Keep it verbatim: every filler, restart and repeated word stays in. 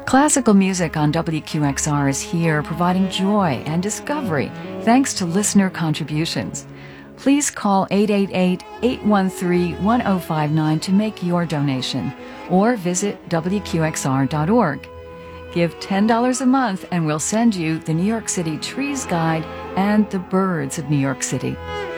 Classical music on W Q X R is here providing joy and discovery thanks to listener contributions. Please call eight eight eight, eight one three, one zero five nine to make your donation or visit W Q X R dot org. Give ten dollars a month and we'll send you the New York City Trees Guide and the Birds of New York City.